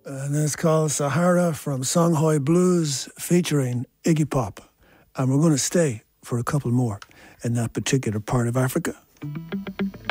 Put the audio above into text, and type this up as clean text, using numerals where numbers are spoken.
And it's called Sahara from Songhai Blues featuring Iggy Pop. And we're going to stay for a couple more in that particular part of Africa.